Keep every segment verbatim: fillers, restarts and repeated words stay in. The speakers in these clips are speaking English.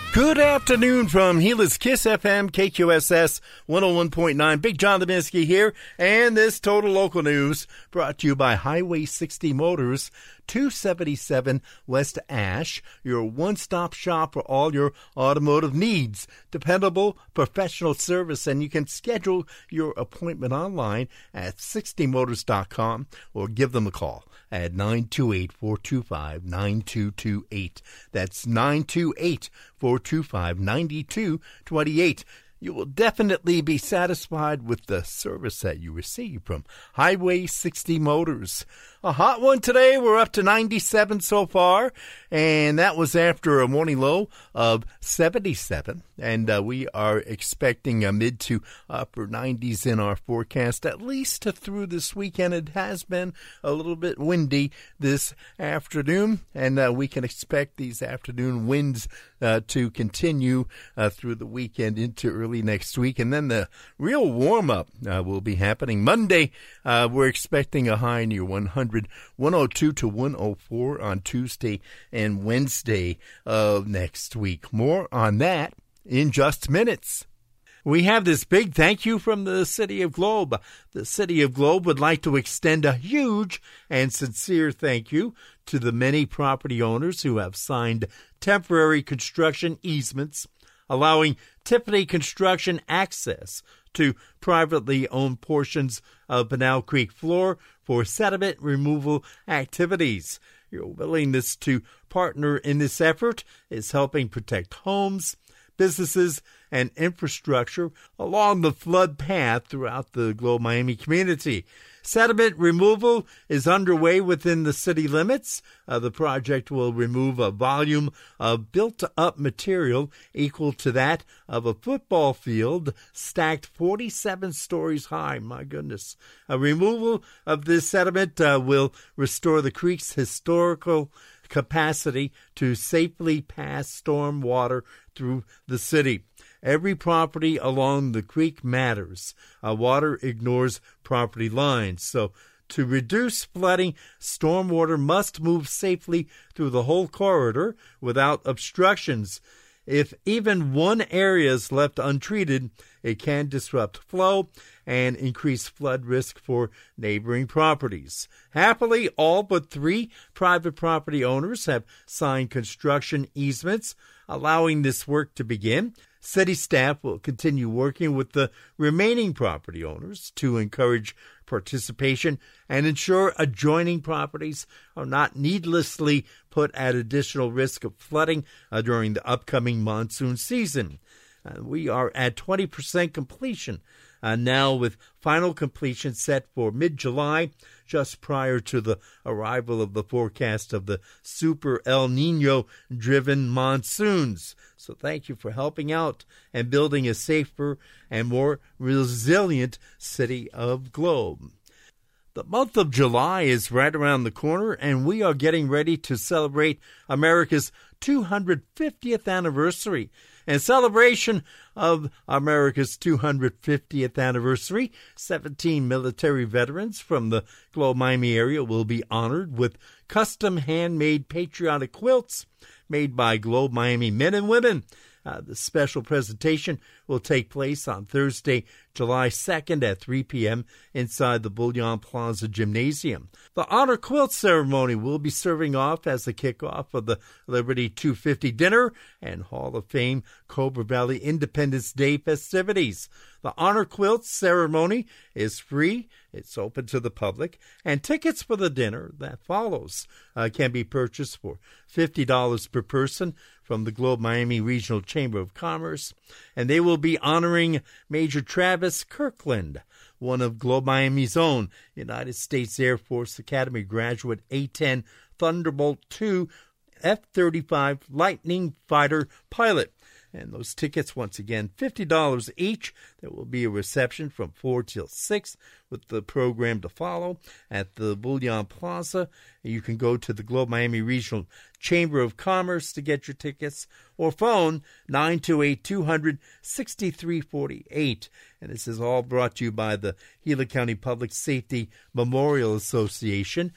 Good afternoon from Gila's Kiss F M, K Q S S one oh one point nine. Big John Lebinsky here, and this Total Local News brought to you by Highway sixty Motors, two seventy-seven West Ash, your one-stop shop for all your automotive needs. Dependable, professional service, and you can schedule your appointment online at sixty motors dot com or give them a call at nine two eight, four two five, nine two two eight. That's nine two eight, four two five, nine two two eight. You will definitely be satisfied with the service that you receive from Highway sixty Motors. A hot one today. We're up to ninety-seven so far, and that was after a morning low of seventy-seven. And uh, we are expecting a mid to upper nineties in our forecast, at least through this weekend. It has been a little bit windy this afternoon, and uh, we can expect these afternoon winds uh, to continue uh, through the weekend into early next week. And then the real warm-up uh, will be happening Monday. Uh, we're expecting a high near one hundred. one oh two to one oh four on Tuesday and Wednesday of next week. More on that in just minutes. We have this big thank you from the City of Globe. The City of Globe would like to extend a huge and sincere thank you to the many property owners who have signed temporary construction easements, allowing Tiffany Construction access to privately owned portions of Pinal Creek floor for sediment removal activities. Your willingness to partner in this effort is helping protect homes, businesses, and infrastructure along the flood path throughout the Globe Miami community. Sediment removal is underway within the city limits. Uh, the project will remove a volume of built-up material equal to that of a football field stacked forty-seven stories high. My goodness. A removal of this sediment uh, will restore the creek's historical capacity to safely pass storm water through the city. Every property along the creek matters. Uh, water ignores property lines. So to reduce flooding, stormwater must move safely through the whole corridor without obstructions. If even one area is left untreated, it can disrupt flow and increase flood risk for neighboring properties. Happily, all but three private property owners have signed construction easements, allowing this work to begin. City staff will continue working with the remaining property owners to encourage participation and ensure adjoining properties are not needlessly put at additional risk of flooding uh, during the upcoming monsoon season. Uh, we are at twenty percent completion uh, now, with final completion set for mid-July, just prior to the arrival of the forecast of the Super El Nino-driven monsoons. So thank you for helping out and building a safer and more resilient City of Globe. The month of July is right around the corner, and we are getting ready to celebrate America's two hundred fiftieth anniversary. In celebration of America's two hundred fiftieth anniversary, seventeen military veterans from the Globe Miami area will be honored with custom handmade patriotic quilts made by Globe Miami men and women. Uh, the special presentation will take place on Thursday, July second at three p.m. inside the Bullion Plaza Gymnasium. The honor quilt ceremony will be serving off as the kickoff of the Liberty two fifty dinner and Hall of Fame Cobra Valley Independence Day festivities. The honor quilt ceremony is free. It's open to the public, and tickets for the dinner that follows uh, can be purchased for fifty dollars per person from the Globe Miami Regional Chamber of Commerce, and they will be honoring Major Travis Kirkland, one of Globe Miami's own United States Air Force Academy graduate A ten Thunderbolt two F thirty-five Lightning Fighter pilot. And those tickets, once again, fifty dollars each. There will be a reception from four till six with the program to follow at the Bullion Plaza. You can go to the Globe Miami Regional Chamber of Commerce to get your tickets, or phone nine two eight, two hundred, sixty-three forty-eight. And this is all brought to you by the Gila County Public Safety Memorial Association.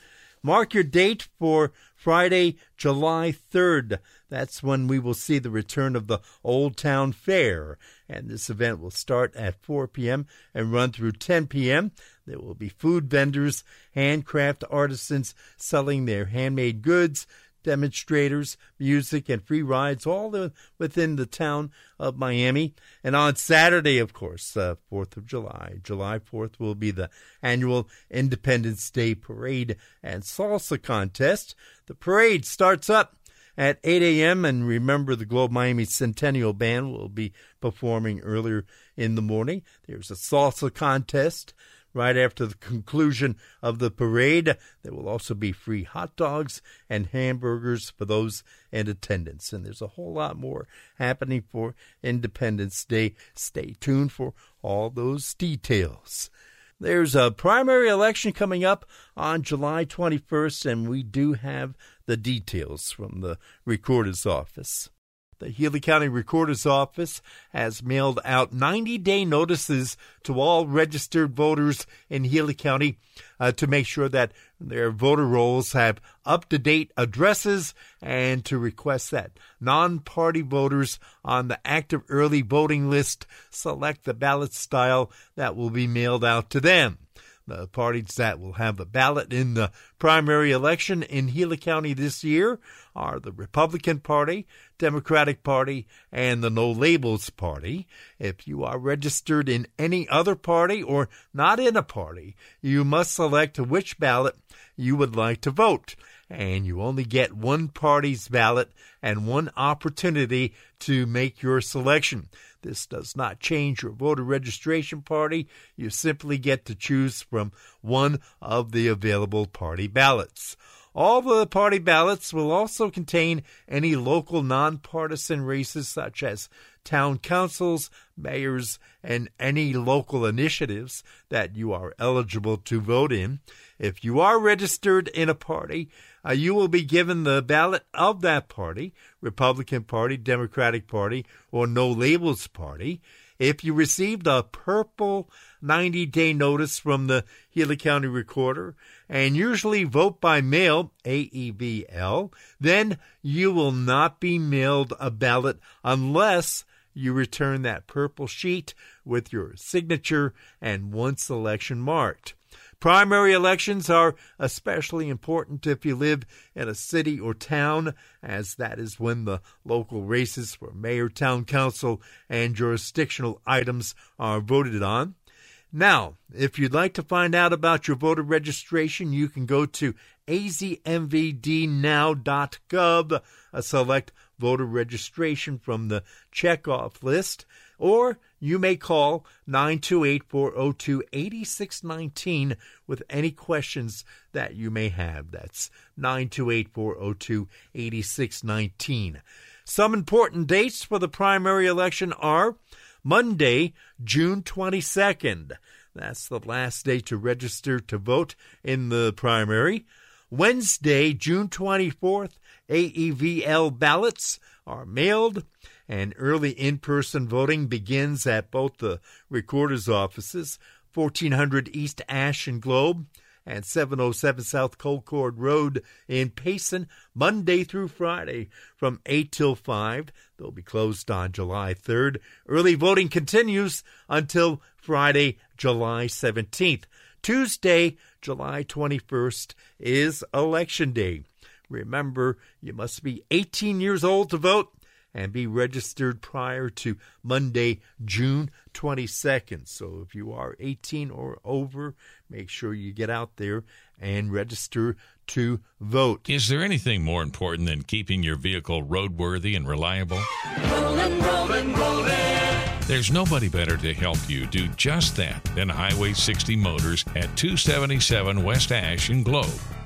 Mark your date for Friday, July third. That's when we will see the return of the Old Town Fair. And this event will start at four p.m. and run through ten p.m. There will be food vendors, handcraft artisans selling their handmade goods, demonstrators, music, and free rides, all the, within the town of Miami. And on Saturday, of course, uh, fourth of July, July fourth, will be the annual Independence Day Parade and Salsa Contest. The parade starts up at eight a.m., and remember, the Globe Miami Centennial Band will be performing earlier in the morning. There's a salsa contest right after the conclusion of the parade. There will also be free hot dogs and hamburgers for those in attendance. And there's a whole lot more happening for Independence Day. Stay tuned for all those details. There's a primary election coming up on July twenty-first, and we do have the details from the Recorder's Office. The Healy County Recorder's Office has mailed out ninety-day notices to all registered voters in Healy County uh, to make sure that their voter rolls have up-to-date addresses, and to request that non-party voters on the active early voting list select the ballot style that will be mailed out to them. The parties that will have a ballot in the primary election in Healy County this year are the Republican Party, Democratic Party, and the No Labels Party. If you are registered in any other party or not in a party, you must select which ballot you would like to vote. And you only get one party's ballot and one opportunity to make your selection. This does not change your voter registration party. You simply get to choose from one of the available party ballots. All the party ballots will also contain any local nonpartisan races such as town councils, mayors, and any local initiatives that you are eligible to vote in. If you are registered in a party, uh, you will be given the ballot of that party, Republican Party, Democratic Party, or No Labels Party. If you received a purple ninety-day notice from the Healy County Recorder and usually vote by mail, A E B L, then you will not be mailed a ballot unless you return that purple sheet with your signature and one selection marked. Primary elections are especially important if you live in a city or town, as that is when the local races for mayor, town council, and jurisdictional items are voted on. Now, if you'd like to find out about your voter registration, you can go to a z m v d now dot gov, uh, select voter registration from the checkoff list, or you may call nine two eight, four oh two, eight six one nine with any questions that you may have. That's nine two eight, four oh two, eight six one nine. Some important dates for the primary election are Monday, June twenty-second. That's the last day to register to vote in the primary. Wednesday, June twenty-fourth, A E V L ballots are mailed, and early in-person voting begins at both the recorder's offices, fourteen hundred East Ash and Globe and seven oh seven South Colcord Road in Payson, Monday through Friday from eight till five. They'll be closed on July third. Early voting continues until Friday, July seventeenth. Tuesday, July twenty-first, is Election Day. Remember, you must be eighteen years old to vote and be registered prior to Monday, June twenty-second. So if you are eighteen or over, make sure you get out there and register to vote. Is there anything more important than keeping your vehicle roadworthy and reliable? Rollin', rollin', rollin'. There's nobody better to help you do just that than Highway sixty Motors at two seventy-seven West Ash in Globe.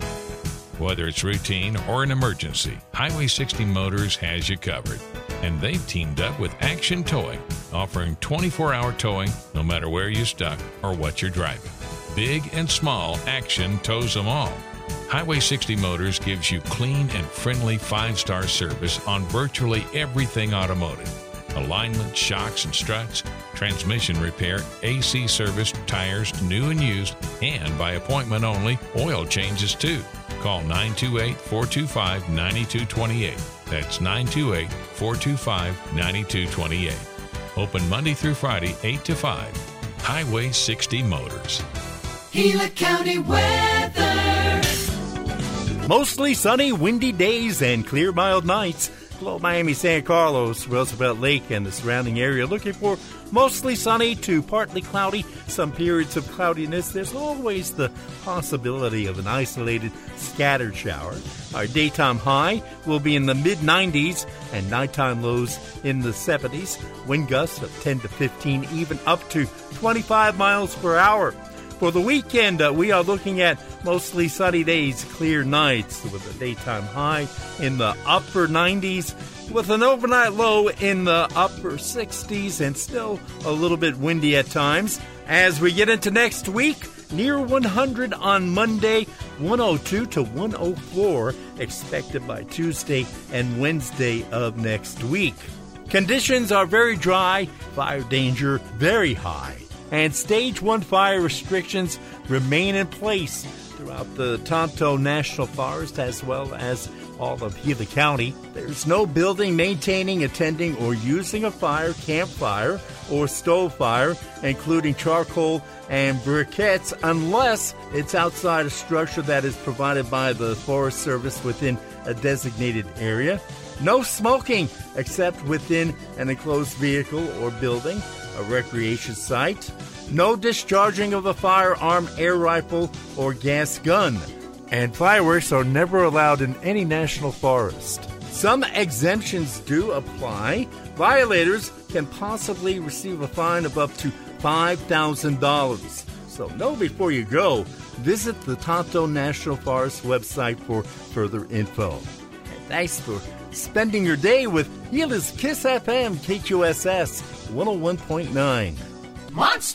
Whether it's routine or an emergency, Highway sixty Motors has you covered. And they've teamed up with Action Towing, offering twenty-four hour towing no matter where you're stuck or what you're driving. Big and small, Action tows them all. Highway sixty Motors gives you clean and friendly five-star service on virtually everything automotive. Alignment, shocks and struts, transmission repair, A C service, tires, new and used, and by appointment only, oil changes too. Call nine two eight, four two five, nine two two eight. That's nine two eight, four two five, nine two two eight. Open Monday through Friday, eight to five. Highway sixty Motors. Gila County weather. Mostly sunny, windy days and clear, mild nights. Below Miami, San Carlos, Roosevelt Lake, and the surrounding area. Looking for mostly sunny to partly cloudy, some periods of cloudiness. There's always the possibility of an isolated scattered shower. Our daytime high will be in the mid nineties and nighttime lows in the seventies. Wind gusts of ten to fifteen, even up to twenty-five miles per hour. For the weekend, uh, we are looking at mostly sunny days, clear nights, with a daytime high in the upper nineties, with an overnight low in the upper sixties, and still a little bit windy at times. As we get into next week, near one hundred on Monday, one oh two to one oh four expected by Tuesday and Wednesday of next week. Conditions are very dry, fire danger very high, and Stage one fire restrictions remain in place throughout the Tonto National Forest as well as all of Gila County. There's no building, maintaining, attending, or using a fire, campfire, or stove fire, including charcoal and briquettes, unless it's outside a structure that is provided by the Forest Service within a designated area. No smoking except within an enclosed vehicle or building, a recreation site. No discharging of a firearm, air rifle, or gas gun. And fireworks are never allowed in any national forest. Some exemptions do apply. Violators can possibly receive a fine of up to five thousand dollars. So know before you go. Visit the Tonto National Forest website for further info. And thanks for spending your day with Gila's Kiss F M K Q S S one oh one point nine. Monster!